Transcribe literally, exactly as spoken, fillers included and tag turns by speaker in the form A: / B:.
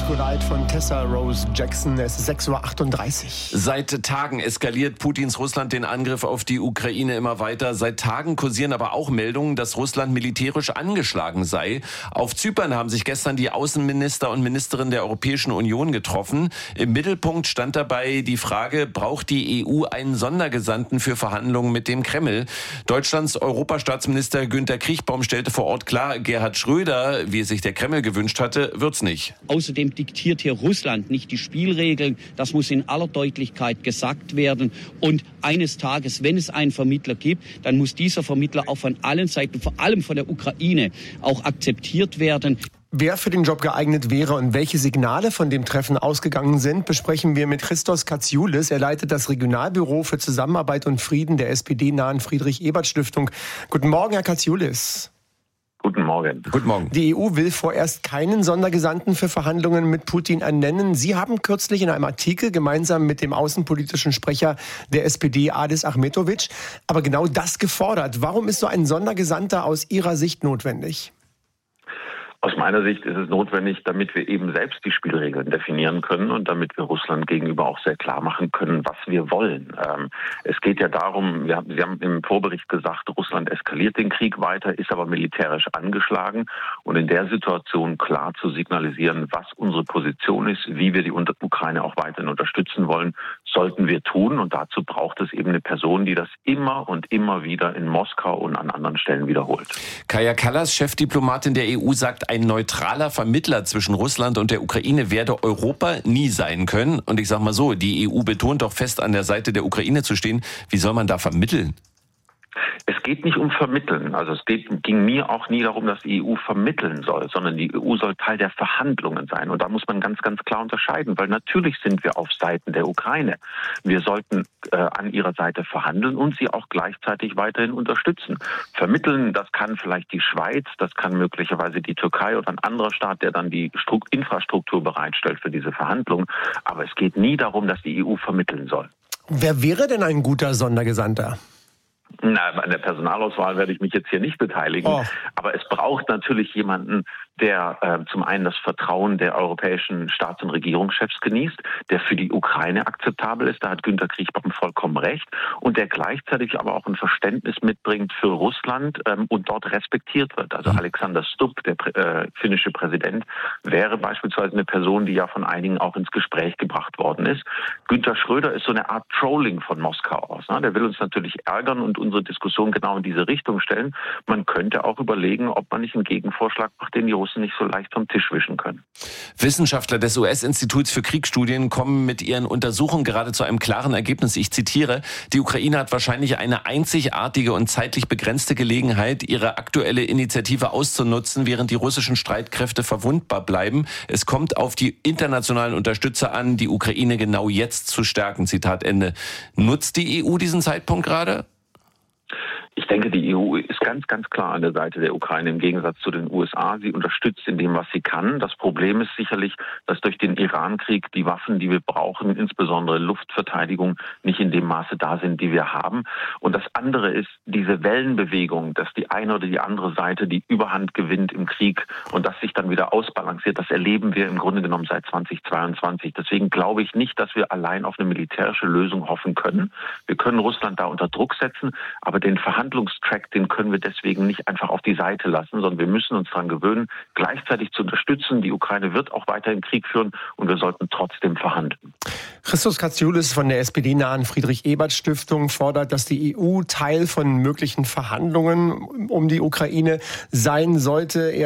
A: Electrical Light von Tessa Rose Jackson. Es ist sechs Uhr achtunddreißig.
B: Seit Tagen eskaliert Putins Russland den Angriff auf die Ukraine immer weiter. Seit Tagen kursieren aber auch Meldungen, dass Russland militärisch angeschlagen sei. Auf Zypern haben sich gestern die Außenminister und Ministerinnen der Europäischen Union getroffen. Im Mittelpunkt stand dabei die Frage, braucht die E U einen Sondergesandten für Verhandlungen mit dem Kreml? Deutschlands Europastaatsminister Günther Kriechbaum stellte vor Ort klar, Gerhard Schröder, wie es sich der Kreml gewünscht hatte, wird's nicht.
C: Außerdem diktiert hier Russland nicht die Spielregeln. Das muss in aller Deutlichkeit gesagt werden. Und eines Tages, wenn es einen Vermittler gibt, dann muss dieser Vermittler auch von allen Seiten, vor allem von der Ukraine, auch akzeptiert werden.
A: Wer für den Job geeignet wäre und welche Signale von dem Treffen ausgegangen sind, besprechen wir mit Christos Katsioulis. Er leitet das Regionalbüro für Zusammenarbeit und Frieden der S P D-nahen Friedrich-Ebert-Stiftung. Guten Morgen, Herr Katsioulis.
D: Guten Morgen.
B: Guten Morgen.
A: Die E U will vorerst keinen Sondergesandten für Verhandlungen mit Putin ernennen. Sie haben kürzlich in einem Artikel gemeinsam mit dem außenpolitischen Sprecher der S P D, Adis Ahmetovic, aber genau das gefordert. Warum ist so ein Sondergesandter aus Ihrer Sicht notwendig?
D: Aus meiner Sicht ist es notwendig, damit wir eben selbst die Spielregeln definieren können und damit wir Russland gegenüber auch sehr klar machen können, was wir wollen. Ähm, es geht ja darum, wir haben, Sie haben im Vorbericht gesagt, Russland eskaliert den Krieg weiter, ist aber militärisch angeschlagen. Und in der Situation klar zu signalisieren, was unsere Position ist, wie wir die Ukraine auch weiterhin unterstützen wollen, sollten wir tun. Und dazu braucht es eben eine Person, die das immer und immer wieder in Moskau und an anderen Stellen wiederholt.
B: Kaja Kallas, Chefdiplomatin der E U, sagt, ein neutraler Vermittler zwischen Russland und der Ukraine werde Europa nie sein können. Und ich sage mal so, die E U betont doch fest, an der Seite der Ukraine zu stehen. Wie soll man da vermitteln?
D: Es geht nicht um Vermitteln. Also es geht, ging mir auch nie darum, dass die E U vermitteln soll, sondern die E U soll Teil der Verhandlungen sein. Und da muss man ganz, ganz klar unterscheiden, weil natürlich sind wir auf Seiten der Ukraine. Wir sollten äh, an ihrer Seite verhandeln und sie auch gleichzeitig weiterhin unterstützen. Vermitteln, das kann vielleicht die Schweiz, das kann möglicherweise die Türkei oder ein anderer Staat, der dann die Stru- Infrastruktur bereitstellt für diese Verhandlungen. Aber es geht nie darum, dass die E U vermitteln soll.
A: Wer wäre denn ein guter Sondergesandter?
D: Na, an der Personalauswahl werde ich mich jetzt hier nicht beteiligen. Oh. Aber es braucht natürlich jemanden, der äh, zum einen das Vertrauen der europäischen Staats- und Regierungschefs genießt, der für die Ukraine akzeptabel ist, da hat Günther Kriechbaum vollkommen recht, und der gleichzeitig aber auch ein Verständnis mitbringt für Russland ähm, und dort respektiert wird. Also Alexander Stubb, der äh, finnische Präsident, wäre beispielsweise eine Person, die ja von einigen auch ins Gespräch gebracht worden ist. Günther Schröder ist so eine Art Trolling von Moskau aus. Ne? Der will uns natürlich ärgern und unsere Diskussion genau in diese Richtung stellen. Man könnte auch überlegen, ob man nicht einen Gegenvorschlag macht, den die Russen nicht so leicht vom Tisch wischen können.
B: Wissenschaftler des U S-Instituts für Kriegsstudien kommen mit ihren Untersuchungen gerade zu einem klaren Ergebnis. Ich zitiere, die Ukraine hat wahrscheinlich eine einzigartige und zeitlich begrenzte Gelegenheit, ihre aktuelle Initiative auszunutzen, während die russischen Streitkräfte verwundbar bleiben. Es kommt auf die internationalen Unterstützer an, die Ukraine genau jetzt zu stärken. Zitat Ende. Nutzt die E U diesen Zeitpunkt gerade?
D: Ich denke, die E U ist ganz, ganz klar an der Seite der Ukraine im Gegensatz zu den U S A. Sie unterstützt in dem, was sie kann. Das Problem ist sicherlich, dass durch den Iran-Krieg die Waffen, die wir brauchen, insbesondere Luftverteidigung, nicht in dem Maße da sind, die wir haben. Und das andere ist diese Wellenbewegung, dass die eine oder die andere Seite die Überhand gewinnt im Krieg und das sich dann wieder ausbalanciert. Das erleben wir im Grunde genommen seit zweitausendzweiundzwanzig. Deswegen glaube ich nicht, dass wir allein auf eine militärische Lösung hoffen können. Wir können Russland da unter Druck setzen, aber den Verhandlungstrack, den können wir deswegen nicht einfach auf die Seite lassen, sondern wir müssen uns daran gewöhnen, gleichzeitig zu unterstützen. Die Ukraine wird auch weiterhin Krieg führen und wir sollten trotzdem verhandeln.
A: Christos Katsioulis von der S P D-nahen Friedrich-Ebert-Stiftung fordert, dass die E U Teil von möglichen Verhandlungen um die Ukraine sein sollte. Er